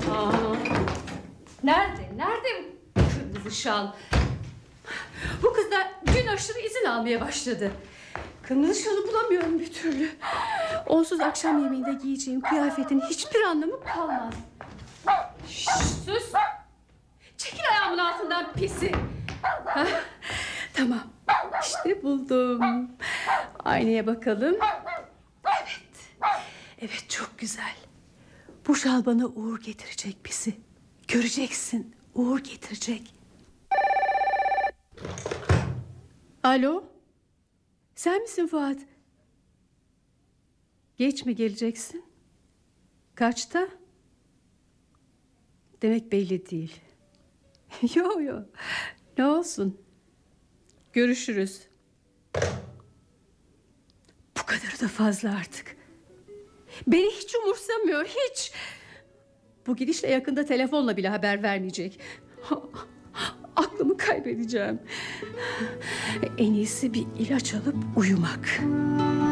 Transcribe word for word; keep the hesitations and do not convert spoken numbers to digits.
Aa, nerede? Nerede bu kırmızı şal? Bu kız da gün aşırı izin almaya başladı. Kırmızı şalı bulamıyorum bir türlü. Onsuz akşam yemeğinde giyeceğim kıyafetin hiçbir anlamı kalmaz. Şşş, sus! Çekil ayağımın altından pisi! Hah, tamam, işte buldum. Aynaya bakalım. Evet, evet çok güzel. Bu şal bana uğur getirecek pisi. Göreceksin, uğur getirecek. Alo? Sen misin Fuat? Geç mi geleceksin? Kaçta? Demek belli değil. Yo yo. Ne olsun? Görüşürüz. Bu kadarı da fazla artık. Beni hiç umursamıyor, hiç. Bu gidişle yakında telefonla bile haber vermeyecek. Aklımı kaybedeceğim. En iyisi bir ilaç alıp uyumak.